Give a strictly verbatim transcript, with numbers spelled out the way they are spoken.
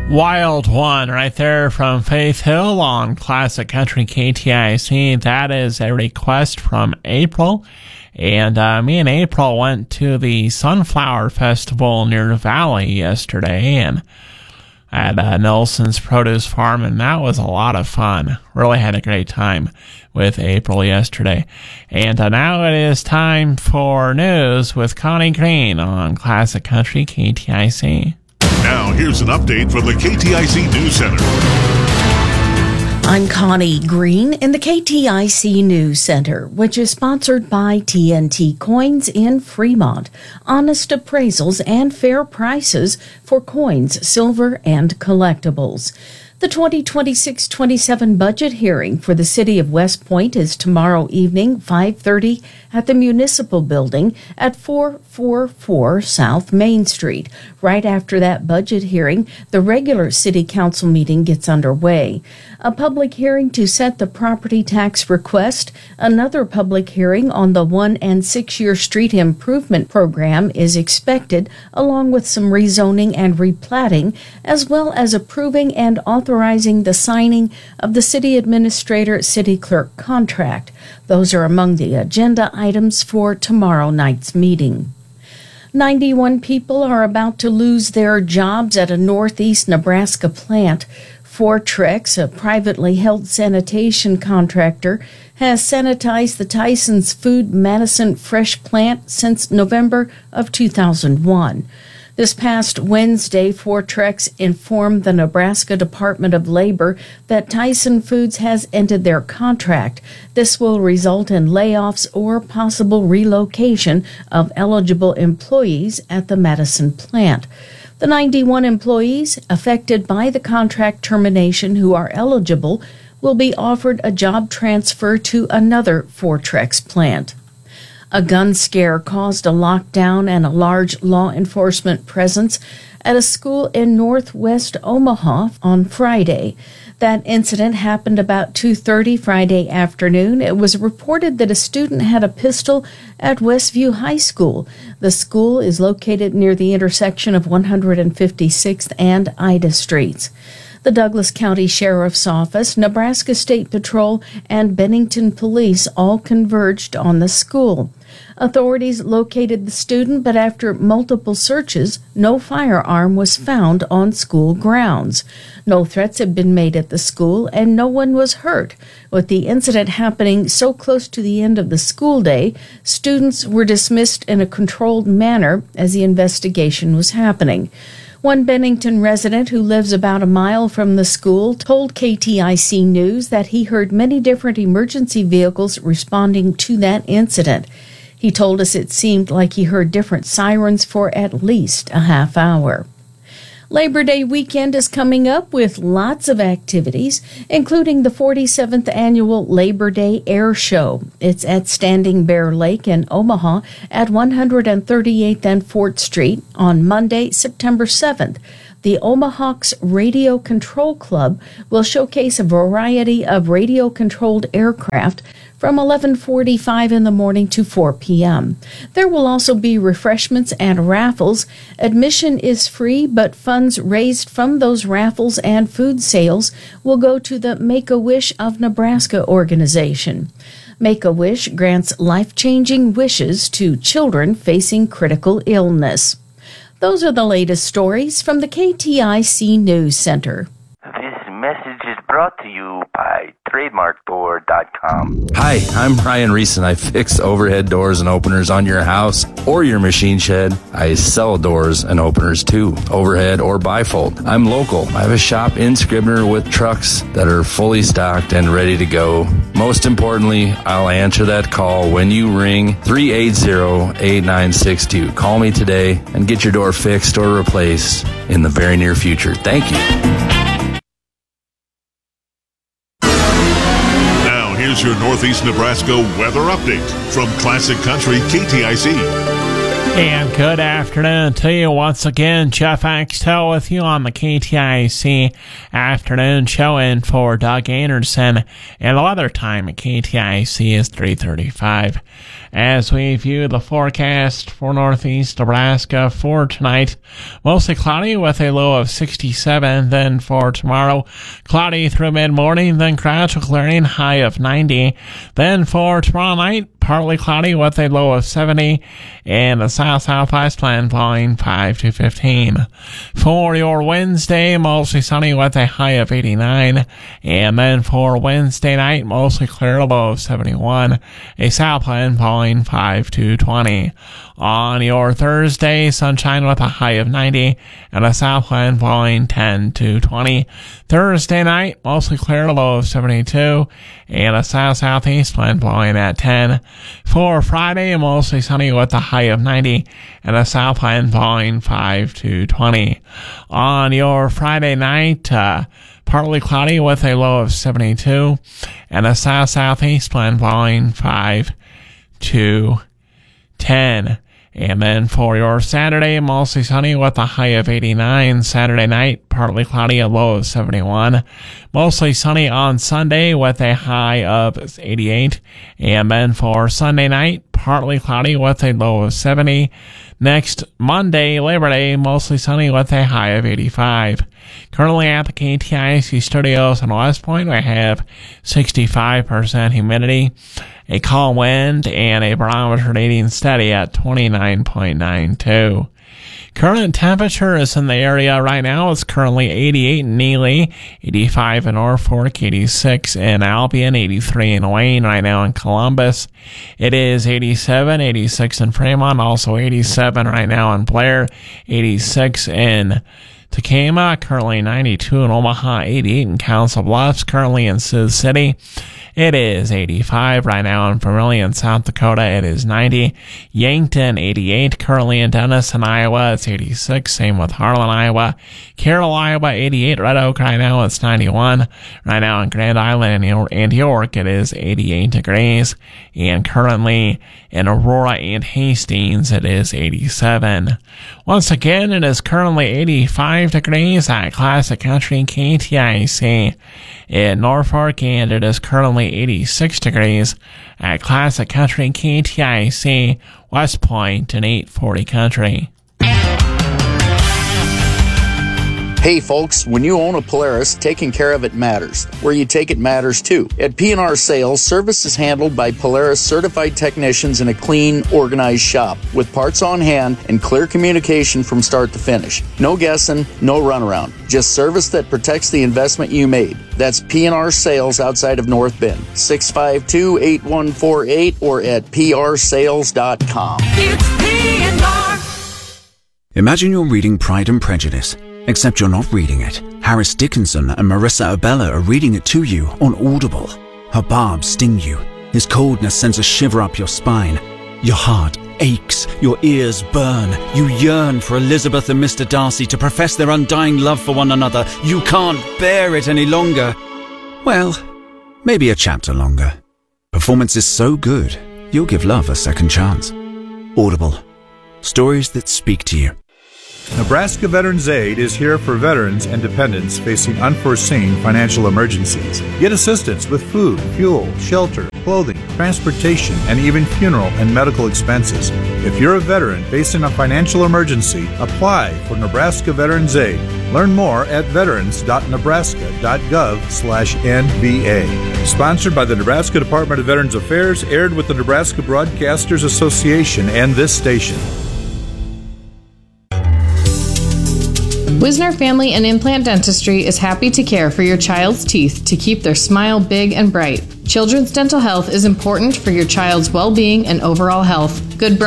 Wild One right there from Faith Hill on Classic Country K T I C. That is a request from April. And uh, me and April went to the Sunflower Festival near the Valley yesterday and at uh, Nelson's Produce Farm, and that was a lot of fun. Really had a great time with April yesterday. And uh, now it is time for news with Connie Green on Classic Country K T I C. Now, here's an update from the K T I C News Center. I'm Connie Green in the K T I C News Center, which is sponsored by T N T Coins in Fremont. Honest appraisals and fair prices for coins, silver, and collectibles. The twenty twenty-six twenty-seven budget hearing for the city of West Point is tomorrow evening, five thirty, at the Municipal Building at four forty-four South Main Street. Right after that budget hearing, the regular city council meeting gets underway. A public hearing to set the property tax request, another public hearing on the one- and six-year street improvement program is expected, along with some rezoning and replatting, as well as approving and authorizing the signing of the city administrator city clerk contract. Those are among the agenda items for tomorrow night's meeting. ninety-one people are about to lose their jobs at a northeast Nebraska plant. Fortrex, a privately held sanitation contractor, has sanitized the Tyson's Food Madison Fresh plant since November of two thousand one. This past Wednesday, Fortrex informed the Nebraska Department of Labor that Tyson Foods has ended their contract. This will result in layoffs or possible relocation of eligible employees at the Madison plant. The ninety-one employees affected by the contract termination who are eligible will be offered a job transfer to another Fortrex plant. A gun scare caused a lockdown and a large law enforcement presence at a school in northwest Omaha on Friday. That incident happened about two thirty Friday afternoon. It was reported that a student had a pistol at Westview High School. The school is located near the intersection of one hundred fifty-sixth and Ida Streets. The Douglas County Sheriff's Office, Nebraska State Patrol, and Bennington Police all converged on the school. Authorities located the student, but after multiple searches, no firearm was found on school grounds. No threats had been made at the school, and no one was hurt. With the incident happening so close to the end of the school day, students were dismissed in a controlled manner as the investigation was happening. One Bennington resident who lives about a mile from the school told K T I C News that he heard many different emergency vehicles responding to that incident. He told us it seemed like he heard different sirens for at least a half hour. Labor Day weekend is coming up with lots of activities, including the forty-seventh Annual Labor Day Air Show. It's at Standing Bear Lake in Omaha at one hundred thirty-eighth and Fort Street on Monday, September seventh. The Omahawks Radio Control Club will showcase a variety of radio-controlled aircraft from eleven forty-five in the morning to four p.m. There will also be refreshments and raffles. Admission is free, but funds raised from those raffles and food sales will go to the Make-A-Wish of Nebraska organization. Make-A-Wish grants life-changing wishes to children facing critical illness. Those are the latest stories from the K T I C News Center. This message is brought to you by trademark door dot com. Hi, I'm Brian Reese, and I fix overhead doors and openers on your house or your machine shed. I sell doors and openers too, overhead or bifold. I'm local. I have a shop in Scribner with trucks that are fully stocked and ready to go. Most importantly, I'll answer that call when you ring three eight zero, eight nine six two. Call me today and get your door fixed or replaced in the very near future. Thank you. Here's your Northeast Nebraska weather update from Classic Country K T I C. And good afternoon to you once again. Jeff Axtell with you on the K T I C afternoon show in for Doug Anderson. And the weather time at K T I C is three thirty-five. As we view the forecast for northeast Nebraska for tonight, mostly cloudy with a low of sixty-seven. Then for tomorrow, cloudy through mid-morning, then gradual clearing, high of ninety. Then for tomorrow night, partly cloudy with a low of seventy, and the south-southwest wind blowing five to fifteen. For your Wednesday, mostly sunny with a high of eighty-nine, and then for Wednesday night, mostly clear, low of seventy-one, a south wind blowing five to twenty. On your Thursday, sunshine with a high of ninety, and a south wind blowing ten to twenty. Thursday night, mostly clear, low of seventy-two, and a south-southeast wind blowing at ten. For Friday, mostly sunny with a high of ninety, and a south wind blowing five to twenty. On your Friday night, uh, partly cloudy with a low of seventy-two, and a south-southeast wind blowing five to ten. And then for your Saturday, mostly sunny with a high of eighty-nine. Saturday night, partly cloudy, a low of seventy-one. Mostly sunny on Sunday with a high of eighty-eight. And then for Sunday night, partly cloudy with a low of seventy. Next Monday, Labor Day, mostly sunny with a high of eighty-five. Currently at the K T I C studios in West Point, we have sixty-five percent humidity, a calm wind, and a barometer reading steady at twenty-nine point nine two. Current temperature is in the area right now. It's currently eighty-eight in Neely, eighty-five in Norfolk, eighty-six in Albion, eighty-three in Wayne, right now in Columbus. It is eighty-seven, eighty-six in Fremont, also eighty-seven right now in Blair, eighty-six in Tacoma, currently ninety-two in Omaha, eighty-eight in Council Bluffs, currently in Sioux City. It is eighty-five right now in Vermillion, South Dakota. It is ninety. Yankton, eighty-eight. Currently in Denison, Iowa, it's eighty-six. Same with Harlan, Iowa. Carroll, Iowa, eighty-eight. Red Oak right now, it's ninety-one. Right now in Grand Island and York, it is eighty-eight degrees. And currently in Aurora and Hastings, it is eighty-seven. Once again, it is currently eighty-five degrees at Classic Country K T I C in Norfolk, and it is currently eighty-six degrees at Classic Country K T I C West Point in eight forty Country. Hey folks, when you own a Polaris, taking care of it matters. Where you take it matters too. At P and R Sales, service is handled by Polaris certified technicians in a clean, organized shop with parts on hand and clear communication from start to finish. No guessing, no runaround. Just service that protects the investment you made. That's P and R Sales outside of North Bend. six five two, eight one four eight or at p r sales dot com. It's P and R. Imagine you're reading Pride and Prejudice. Except you're not reading it. Harris Dickinson and Marissa Abella are reading it to you on Audible. Her barbs sting you. His coldness sends a shiver up your spine. Your heart aches. Your ears burn. You yearn for Elizabeth and Mister Darcy to profess their undying love for one another. You can't bear it any longer. Well, maybe a chapter longer. Performance is so good, you'll give love a second chance. Audible. Stories that speak to you. Nebraska Veterans Aid is here for veterans and dependents facing unforeseen financial emergencies. Get assistance with food, fuel, shelter, clothing, transportation, and even funeral and medical expenses. If you're a veteran facing a financial emergency, apply for Nebraska Veterans Aid. Learn more at veterans dot nebraska dot gov slash N V A. Sponsored by the Nebraska Department of Veterans Affairs, aired with the Nebraska Broadcasters Association and this station. Wisner Family and Implant Dentistry is happy to care for your child's teeth to keep their smile big and bright. Children's dental health is important for your child's well-being and overall health. Good